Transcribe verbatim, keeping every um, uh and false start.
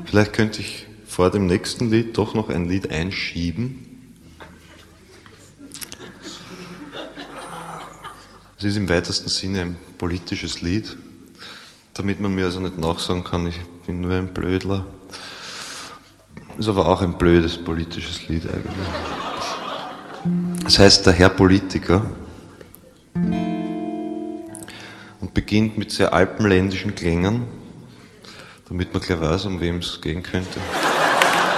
Vielleicht könnte ich vor dem nächsten Lied doch noch ein Lied einschieben. Es ist im weitesten Sinne ein politisches Lied, damit man mir also nicht nachsagen kann, ich bin nur ein Blödler. Ist aber auch ein blödes politisches Lied eigentlich. Es heißt Der Herr Politiker und beginnt mit sehr alpenländischen Klängen, damit man gleich weiß, um wem es gehen könnte.